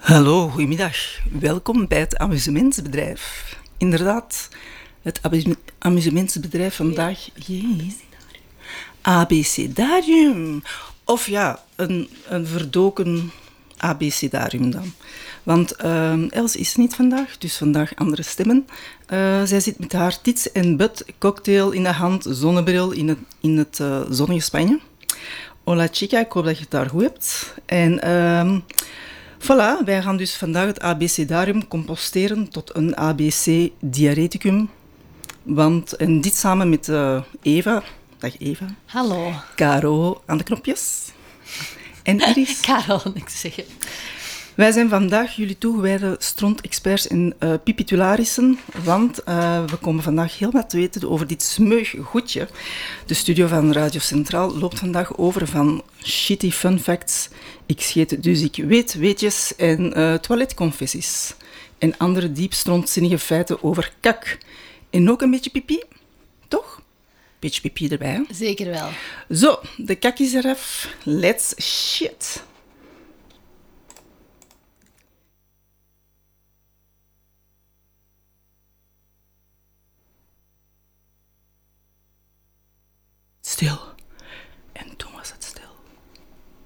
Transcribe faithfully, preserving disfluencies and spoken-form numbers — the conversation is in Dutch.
Hallo, goedemiddag. Welkom bij het amusementsbedrijf. Inderdaad, het amu- amusementsbedrijf vandaag... Jee. Abecedarium. Of ja, een, een verdoken abecedarium dan. Want uh, Els is niet vandaag, dus vandaag andere stemmen. Uh, zij zit met haar tits en bud, cocktail in de hand, zonnebril in het, in het uh, zonnige Spanje. Hola chica, ik hoop dat je het daar goed hebt. En... Uh, Voilà, wij gaan dus vandaag het abecedarium composteren tot een A B C-diareticum. Want, en dit samen met uh, Eva. Dag Eva. Hallo. Caro aan de knopjes. En Iris. Karel, niks zeggen. Wij zijn vandaag jullie toegewijde stront-experts in uh, pipitularissen, want uh, we komen vandaag heel wat te weten over dit smeug goedje. De studio van Radio Centraal loopt vandaag over van shitty fun facts, ik scheet dus ik weet weetjes en uh, toiletconfessies. En andere diep strontzinnige feiten over kak. En ook een beetje pipi, toch? Beetje pipi erbij, hè? Zeker wel. Zo, de kak is eraf. Let's shit. Stil.